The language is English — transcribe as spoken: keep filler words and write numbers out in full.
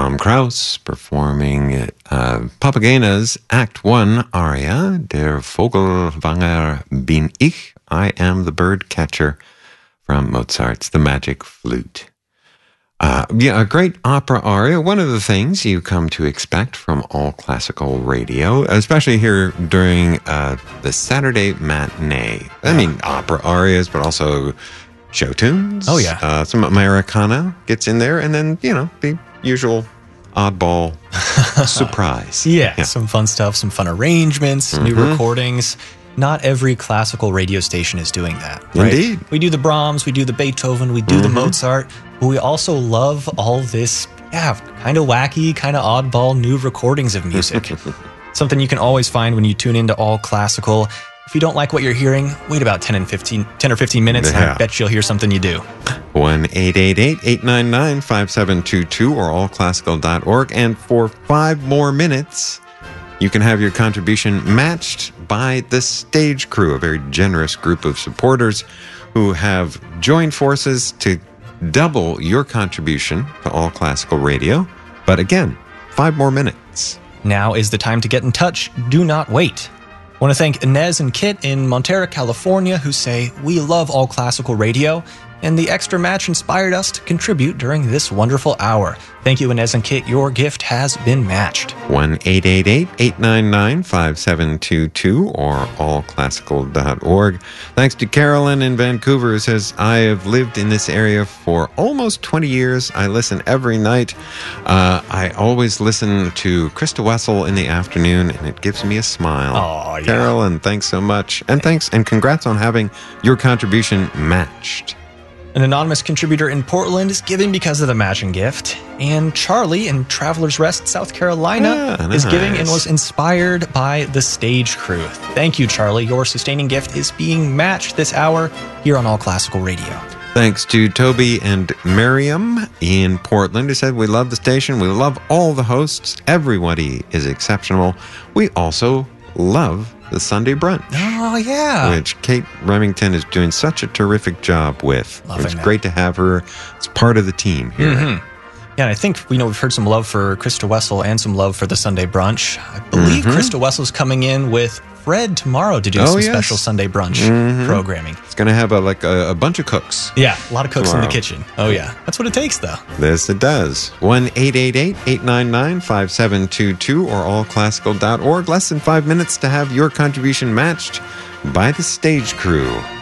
Tom Krause performing uh, Papageno's Act One aria, Der Vogelwanger bin ich, I am the bird catcher, from Mozart's The Magic Flute. Uh, yeah, a great opera aria. One of the things you come to expect from all classical radio, especially here during uh, the Saturday matinee. I mean, opera arias, but also show tunes. Oh, yeah. Uh, some Americana gets in there, and then, you know, the usual oddball surprise. Yeah, yeah, some fun stuff, some fun arrangements, mm-hmm. new recordings. Not every classical radio station is doing that. Right? Indeed. We do the Brahms, we do the Beethoven, we do mm-hmm. the Mozart, but we also love all this, yeah, kind of wacky, kind of oddball new recordings of music. Something you can always find when you tune into All Classical. If you don't like what you're hearing, wait about ten and fifteen, ten or fifteen minutes, yeah. and I bet you'll hear something you do. one eight eight eight, eight nine nine, five seven two two or all classical dot org. And for five more minutes, you can have your contribution matched by the Stage Crew, a very generous group of supporters who have joined forces to double your contribution to All Classical Radio. But again, five more minutes. Now is the time to get in touch. Do not wait. I want to thank Inez and Kit in Montero, California, who say, we love All Classical Radio, and the extra match inspired us to contribute during this wonderful hour. Thank you, Inez and Kit. Your gift has been matched. one eight eight eight, eight nine nine, five seven two two or all classical dot org. Thanks to Carolyn in Vancouver, who says, I have lived in this area for almost twenty years. I listen every night. Uh, I always listen to Krista Wessel in the afternoon, and it gives me a smile. Oh, yeah. Carolyn, thanks so much. And thanks and congrats on having your contribution matched. An anonymous contributor in Portland is giving because of the matching gift. And Charlie in Travelers Rest, South Carolina, yeah, is nice. giving and was inspired by the Stage Crew. Thank you, Charlie. Your sustaining gift is being matched this hour here on All Classical Radio. Thanks to Toby and Miriam in Portland, who said, we love the station. We love all the hosts. Everybody is exceptional. We also love the Sunday brunch. Oh, yeah. Which Kate Remington is doing such a terrific job with. Loving it's that. Great to have her as part of the team here. Mm-hmm. Yeah, and I think, you know, we've heard some love for Krista Wessel and some love for the Sunday brunch. I believe mm-hmm. Krista Wessel's coming in with Fred tomorrow to do oh, some yes. special Sunday brunch mm-hmm. programming. It's going to have a, like a, a bunch of cooks. Yeah, a lot of cooks tomorrow. in the kitchen. Oh, yeah. That's what it takes, though. Yes, it does. one eight eight eight, eight nine nine, five seven two two or all classical dot org. Less than five minutes to have your contribution matched by the Stage Crew.